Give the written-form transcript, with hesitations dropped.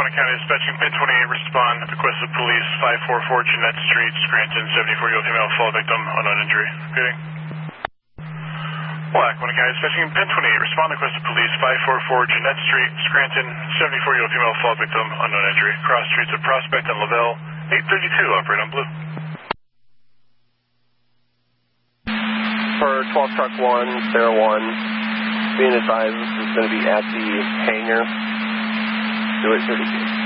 Lackawanna County Dispatching, Pin 28, respond. Request of police, 544 Jeanette Street, Scranton, 74-year-old female, fall victim, unknown injury. Repeating. Lackawanna County Dispatching, Pin 28, respond. Request of police, 544 Jeanette Street, Scranton, 74-year-old female, fall victim, unknown injury. Cross streets of Prospect and Lavelle, 832, operate on blue. For 12 truck 1, Sarah 1, being advised this is going to be at the hangar. Do it 32.